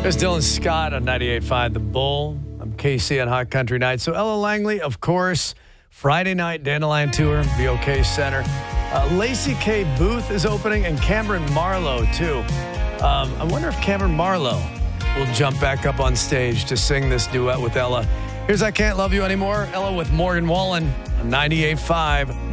There's Dylan Scott on 98.5 The Bull. I'm KC on Hot Country Night. So Ella Langley, of course, Friday night Dandelion Tour, BOK Center. Lacey K. Booth is opening, and Cameron Marlowe, too. I wonder if Cameron Marlowe will jump back up on stage to sing this duet with Ella. Here's I Can't Love You Anymore, Ella with Morgan Wallen on 98.5